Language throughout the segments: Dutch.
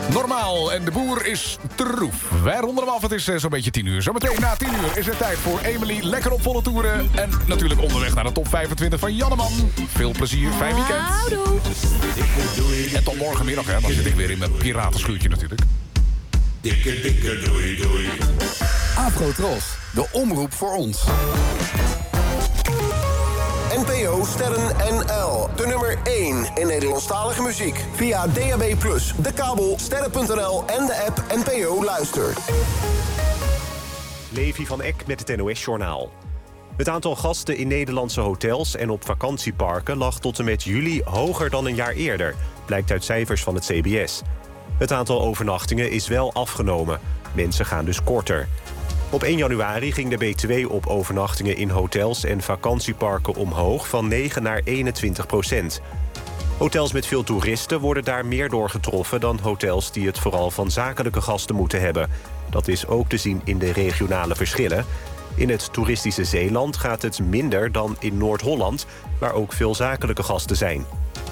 Normaal en de boer is troef. Wij ronden hem af, het is zo'n beetje 10 uur. Zometeen na 10 uur is het tijd voor Emily. Lekker op volle toeren. En natuurlijk onderweg naar de top 25 van Janneman. Veel plezier, fijn weekend. Houdoe. En tot morgenmiddag, hè. Dan zit ik weer in mijn piratenschuurtje natuurlijk. Dikke doei doei. Afro-Tros, de omroep voor ons. NPO Sterren NL. De nummer 1 in Nederlandstalige muziek. Via DAB+, de kabel, sterren.nl en de app NPO Luister. Levi van Eck met het NOS-journaal. Het aantal gasten in Nederlandse hotels en op vakantieparken lag tot en met juli hoger dan een jaar eerder, blijkt uit cijfers van het CBS. Het aantal overnachtingen is wel afgenomen. Mensen gaan dus korter. Op 1 januari ging de BTW op overnachtingen in hotels en vakantieparken omhoog van 9 naar 21%. Hotels met veel toeristen worden daar meer door getroffen dan hotels die het vooral van zakelijke gasten moeten hebben. Dat is ook te zien in de regionale verschillen. In het toeristische Zeeland gaat het minder dan in Noord-Holland, waar ook veel zakelijke gasten zijn.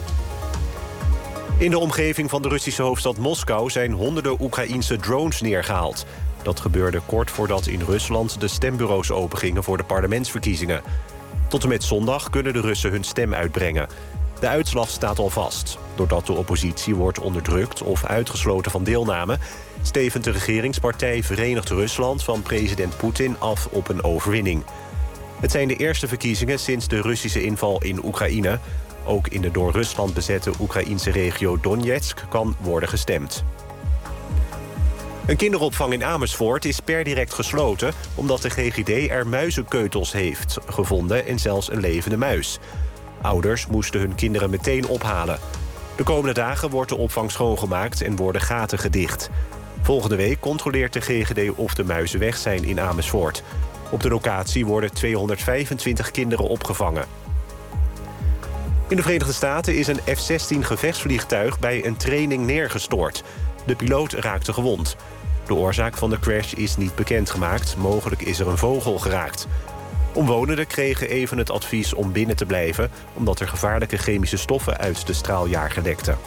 In de omgeving van de Russische hoofdstad Moskou zijn honderden Oekraïense drones neergehaald. Dat gebeurde kort voordat in Rusland de stembureaus opengingen voor de parlementsverkiezingen. Tot en met zondag kunnen de Russen hun stem uitbrengen. De uitslag staat al vast. Doordat de oppositie wordt onderdrukt of uitgesloten van deelname, stevend de regeringspartij Verenigd Rusland van president Poetin af op een overwinning. Het zijn de eerste verkiezingen sinds de Russische inval in Oekraïne. Ook in de door Rusland bezette Oekraïense regio Donetsk kan worden gestemd. Een kinderopvang in Amersfoort is per direct gesloten omdat de GGD er muizenkeutels heeft gevonden en zelfs een levende muis. Ouders moesten hun kinderen meteen ophalen. De komende dagen wordt de opvang schoongemaakt en worden gaten gedicht. Volgende week controleert de GGD of de muizen weg zijn in Amersfoort. Op de locatie worden 225 kinderen opgevangen. In de Verenigde Staten is een F-16 gevechtsvliegtuig bij een training neergestort. De piloot raakte gewond. De oorzaak van de crash is niet bekendgemaakt. Mogelijk is er een vogel geraakt. Omwonenden kregen even het advies om binnen te blijven, omdat er gevaarlijke chemische stoffen uit de straaljager lekten.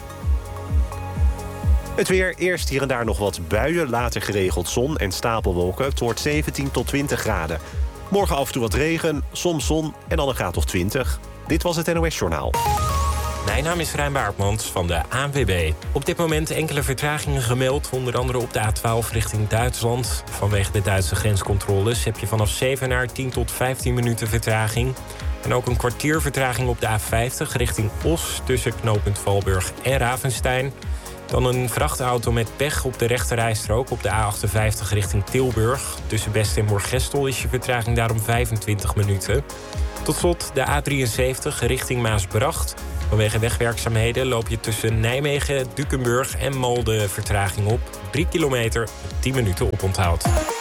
Het weer, eerst hier en daar nog wat buien, later geregeld zon en stapelwolken. Het wordt 17 tot 20 graden. Morgen af en toe wat regen, soms zon en dan een graad of 20. Dit was het NOS-journaal. Mijn naam is Rijn Baartmans van de ANWB. Op dit moment enkele vertragingen gemeld, onder andere op de A12 richting Duitsland. Vanwege de Duitse grenscontroles heb je vanaf 7 naar 10 tot 15 minuten vertraging. En ook een kwartier vertraging op de A50 richting Os tussen knooppunt Valburg en Ravenstein. Dan een vrachtauto met pech op de rechterrijstrook op de A58 richting Tilburg. Tussen Best en Moergestel is je vertraging daarom 25 minuten. Tot slot de A73 richting Maasbracht. Vanwege wegwerkzaamheden loop je tussen Nijmegen, Dukenburg en Malden vertraging op. 3 kilometer, 10 minuten oponthoud.